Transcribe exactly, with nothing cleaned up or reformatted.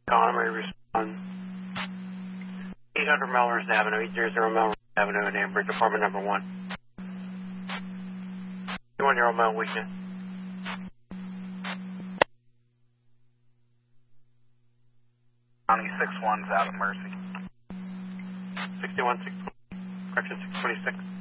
I'm ready to respond. eight hundred Melrose Avenue, eight hundred Melrose Avenue in Ambridge, apartment number one. twenty-one-year-old male weakness. County six one's out of Mercy. sixty-one, six twenty, correction six twenty-six.